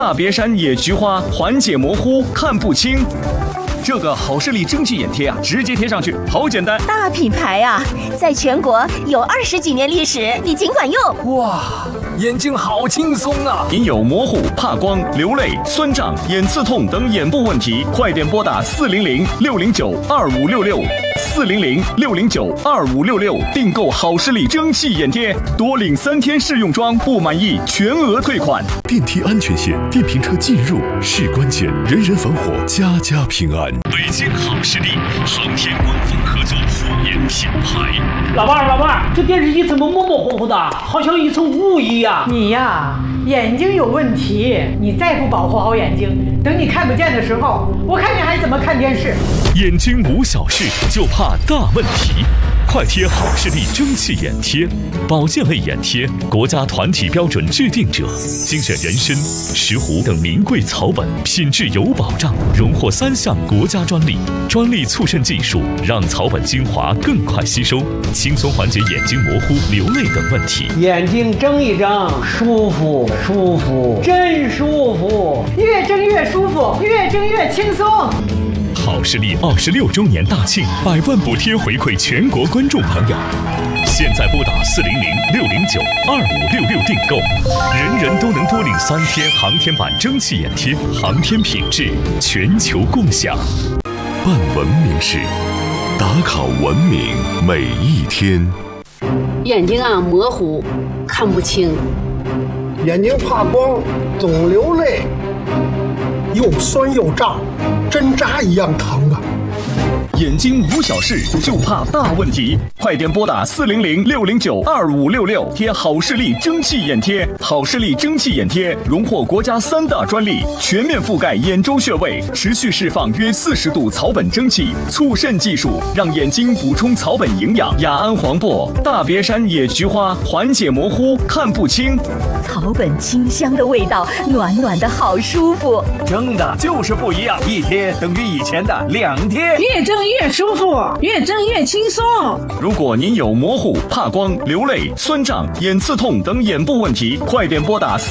大别山野菊花缓解模糊看不清。这个好视力蒸汽眼贴啊，直接贴上去，好简单。 大品牌啊，在全国有20几年历史，你尽管用。 哇，眼睛好轻松啊！ 您有模糊、怕光、流泪、酸胀、眼刺痛等眼部问题，快点拨打400-609-2566，400-609-2566，订购好视力蒸汽眼贴，多领3天试用装，不满意全额退款。 电梯安全线，电瓶车进入是关键，人人防火，家家平安。 北京好视力，航天官方合作护眼品牌。 老伴儿，这电视机怎么模模糊糊的，好像一层雾一样？ 你呀，眼睛有问题，你再不保护好眼睛，等你看不见的时候，我看你还怎么看电视？ 眼睛无小事，就怕大问题。快贴好视力蒸汽眼贴，保健类眼贴，国家团体标准制定者，精选人参、石斛等名贵草本，品质有保障，荣获3项国家专利。专利促渗技术让草本精华更快吸收，轻松缓解眼睛模糊、流泪等问题。 眼睛睁一睁，舒服，真舒服， 越睁越舒服，越睁越轻松。 好视力26周年大庆，100万补贴回馈全国观众朋友。现在拨打400-609-2566订购，人人都能多领3天航天版蒸汽眼贴，航天品质全球共享。 办文明事，打卡文明每一天。 眼睛啊模糊，看不清， 眼睛怕光，总流泪，又酸又胀，针扎一样疼啊！ 眼睛无小事，就怕大问题。快点拨打400-609-2566，贴好视力蒸汽眼贴。好视力蒸汽眼贴荣获国家3大专利，全面覆盖眼周穴位，持续释放约40度草本蒸汽，促渗技术让眼睛补充草本营养。雅安黄柏、大别山野菊花缓解模糊看不清。 草本清香的味道，暖暖的好舒服。 蒸的就是不一样，一贴等于以前的2贴， 越蒸越舒服，越蒸越轻松。 如果您有模糊、怕光、流泪、酸胀、眼刺痛等眼部问题，快点拨打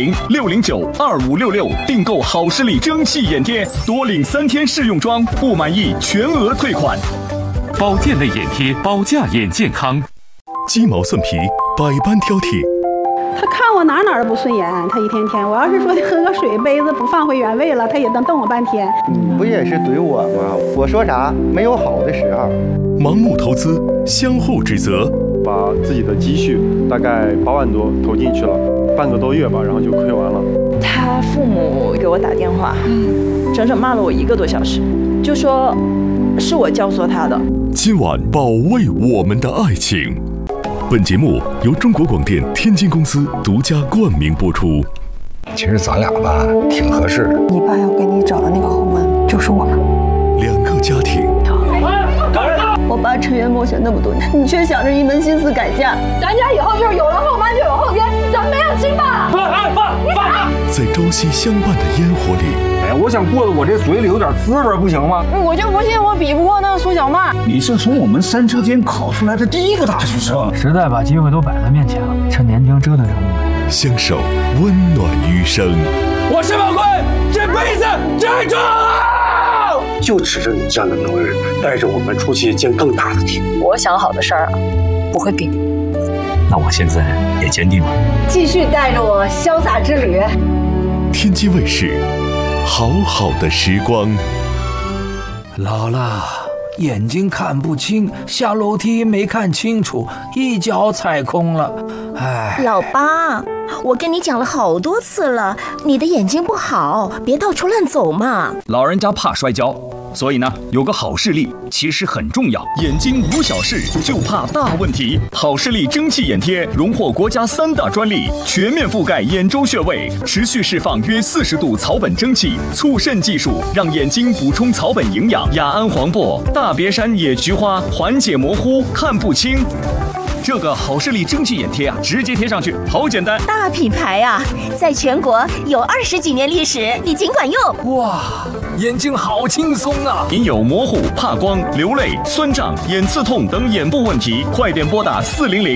400-609-2566，订购好视力蒸汽眼贴，多领3天试用装，不满意全额退款。 保健类眼贴，保驾眼健康。 鸡毛蒜皮，百般挑剔。 他看我哪都不顺眼，他一天天，我要是说喝个水杯子不放回原位了，他也能瞪我半天。 不也是怼我吗？我说啥没有好的时候。 盲目投资，相互指责。 把自己的积蓄大概8万多投进去了，半个多月吧，然后就亏完了。 他父母给我打电话，整整骂了我1个多小时，就说是我教唆他的。 今晚保卫我们的爱情。本节目由中国广电天津公司独家冠名播出。 其实咱俩吧，挺合适的。 你爸要给你找的那个后门，就是我们。 2个家庭。 我爸沉冤莫雪那么多年，你却想着一门心思改嫁。 咱家以后就是有了后妈就有后爹，咱没有亲爸。 在朝夕相伴的烟火里， 我想过得我这嘴里有点滋味，不行吗？ 我就不信我比不过那个苏小曼。 你是从我们3车间考出来的第1个大学生， 时代把机会都摆在面前了，趁年轻折腾折腾。 相守温暖余生。 我申宝坤这辈子站住！ 就指着你这样的能人，带着我们出去见更大的天。 我想好的事儿不会变。 那我现在也坚定了， 继续带着我潇洒之旅。 天津卫视，好好的时光。 老了，眼睛看不清，下楼梯没看清楚，一脚踩空了。哎， 老八，我跟你讲了好多次了，你的眼睛不好，别到处乱走嘛。 老人家怕摔跤，所以呢，有个好视力其实很重要。眼睛无小事，就怕大问题。好视力蒸汽眼贴荣获国家3大专利，全面覆盖眼周穴位，持续释放约40度草本蒸汽，促渗技术让眼睛补充草本营养。雅安黄柏、大别山野菊花缓解模糊看不清。这个好视力蒸汽眼贴啊，直接贴上去，好简单。 大品牌啊，在全国有20几年历史，你尽管用。 哇，眼睛好轻松啊！ 您有模糊、怕光、流泪、酸胀、眼刺痛等眼部问题，快点拨打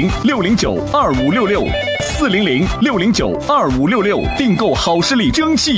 400-609-2566，400-609-2566，订购好视力蒸汽